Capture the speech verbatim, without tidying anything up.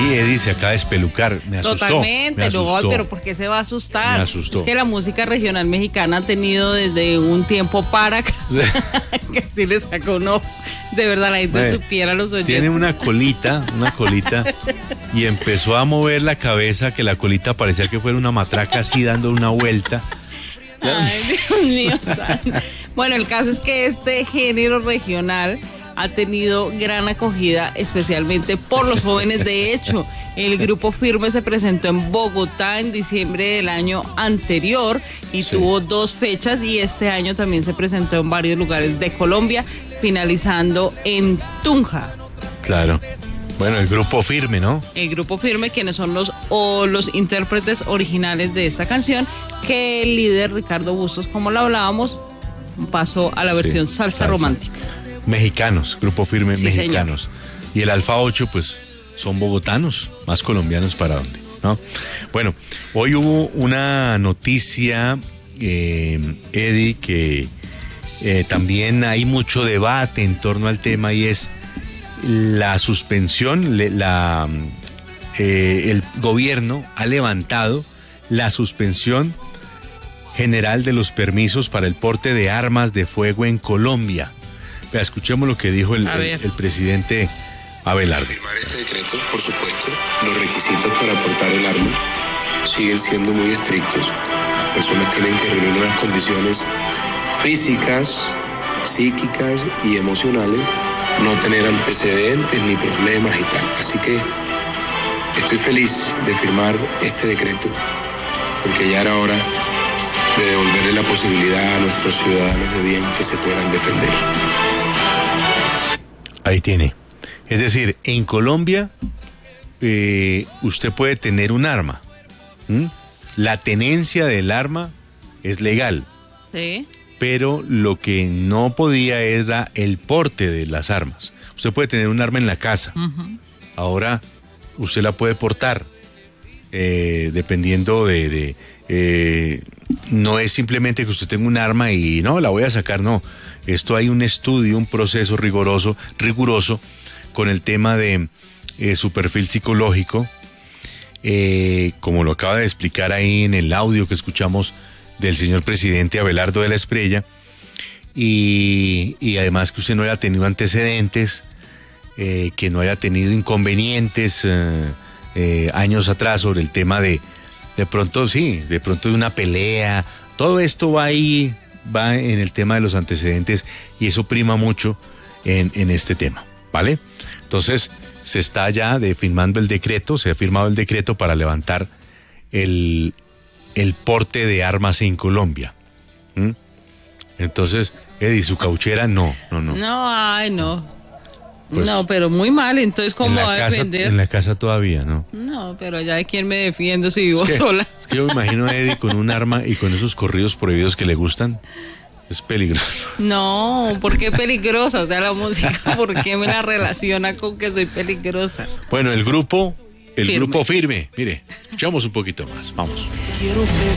Eddie se acaba de espelucar, me asustó. Totalmente, me asustó. no, pero ¿por qué se va a asustar? Me asustó. Es que la música regional mexicana ha tenido desde un tiempo para acá, que sí le sacó un ojo. De verdad, la gente Bueno, supiera los oyentes. Tiene una colita, una colita, y empezó a mover la cabeza, que la colita parecía que fuera una matraca así dando una vuelta. Ay, Dios mío. Bueno, el caso es que este género regional ha tenido gran acogida, especialmente por los jóvenes. De hecho, el Grupo Firme se presentó en Bogotá en diciembre del año anterior y sí. tuvo dos fechas, y este año también se presentó en varios lugares de Colombia, finalizando en Tunja. Claro. Bueno, el Grupo Firme, ¿no? El Grupo Firme, quienes son los, o los intérpretes originales de esta canción, que el líder Ricardo Bustos, como lo hablábamos, pasó a la versión sí, salsa, salsa romántica. Mexicanos, Grupo Firme, sí, mexicanos. Señor. Y el Alfa ocho, pues, son bogotanos, más colombianos para dónde, ¿no? Bueno, hoy hubo una noticia, eh, Eddie, que eh, también hay mucho debate en torno al tema, y es la suspensión, la, eh, el gobierno ha levantado la suspensión general de los permisos para el porte de armas de fuego en Colombia. Vea, escuchemos lo que dijo el, el, el presidente Abelardo. Para firmar este decreto, por supuesto, los requisitos para portar el arma siguen siendo muy estrictos. Las personas tienen que reunir unas condiciones físicas, psíquicas y emocionales, no tener antecedentes ni problemas y tal. Así que estoy feliz de firmar este decreto, porque ya era hora de devolverle la posibilidad a nuestros ciudadanos de bien que se puedan defender. Ahí tiene. Es decir, en Colombia eh, usted puede tener un arma. ¿Mm? La tenencia del arma es legal. Sí. Pero lo que no podía era el porte de las armas. Usted puede tener un arma en la casa. Uh-huh. Ahora usted la puede portar, eh, dependiendo de... de eh, no es simplemente que usted tenga un arma y no, la voy a sacar, no. Esto hay un estudio, un proceso riguroso, riguroso con el tema de eh, su perfil psicológico, eh, como lo acaba de explicar ahí en el audio que escuchamos del señor presidente Abelardo de la Espriella, y, y además que usted no haya tenido antecedentes, eh, que no haya tenido inconvenientes eh, eh, años atrás sobre el tema de, de pronto, sí, de pronto de una pelea. Todo esto va ahí, va en el tema de los antecedentes, y eso prima mucho en, en este tema, ¿vale? Entonces, se está ya de firmando el decreto, se ha firmado el decreto para levantar el... el porte de armas en Colombia. ¿Mm? Entonces, Eddie, su cauchera, no, no, no. No, ay, no. Pues, no, pero muy mal, entonces, ¿cómo va a casa, defender? En la casa todavía, ¿no? No, pero allá hay quien me defiendo si vivo es que, sola. Es que yo me imagino a Eddie con un arma y con esos corridos prohibidos que le gustan. Es peligroso. No, ¿por qué peligrosa? O sea, la música, ¿por qué me la relaciona con que soy peligrosa? Bueno, el grupo, el firme. grupo firme. Mire, escuchamos un poquito más. Vamos.